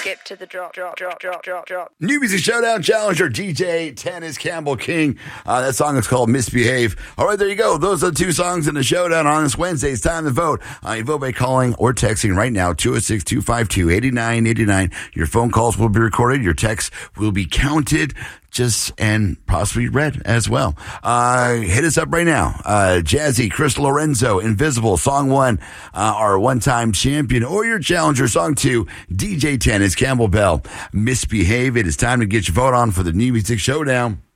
skip to the drop. New Music Showdown challenger DJ Tennis Campbell King. That song is called Misbehave. All right, there you go. Those are the two songs in the showdown on this Wednesday. It's time to vote. You vote by calling or texting right now, 206-252-8989. Your phone calls will be recorded. Your texts will be counted and possibly read as well. Hit us up right now. Jazzy, Chris Lorenzo, Invisible, Song 1, our one-time champion, or your challenger, Song 2, DJ Tennis Campbell Bell, Misbehave. It is time to get your vote on for the New Music Showdown.